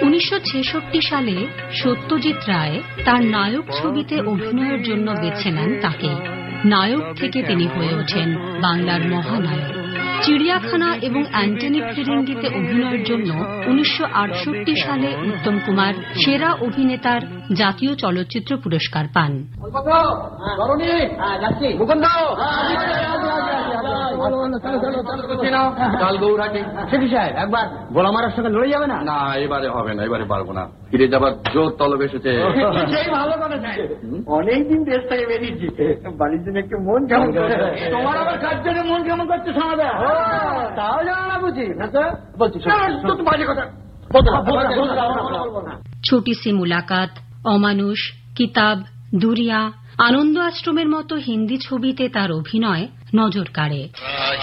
1966 সালে সত্যজিৎ রায় তার নায়ক ছবিতে অভিনয়ের জন্য বেছে নেন তাকে। নায়ক থেকে তিনি হয়ে ওঠেন বাংলার মহানায়ক। চিড়িয়াখানা এবং অ্যান্টনি ফিরিঙ্গিতে অভিনয়ের জন্য 1968 সালে উত্তম কুমার সেরা অভিনেতার জাতীয় চলচ্চিত্র পুরস্কার পান। একবার গোলা মারার সঙ্গে লড়ে যাবে না? না, এবারে হবে না, এবারে পারবো না। ফিরে যাবার জোর তলব এসেছে। অনেকদিন দেশ থেকে বেরিয়েছি, বাড়ির জন্য একটু মন কেমন করছে। তোমার আবার কার জন্য মন কেমন করছে শোনা যায়? তাও জানা না বুঝি না তো বলছি বাজে কথা। ছোটি সি মুলাকাত, অমানুষ, কিতাব, দুরিয়া, আনন্দ আশ্রমের মতো হিন্দি ছবিতে তার অভিনয় নজর কাড়ে।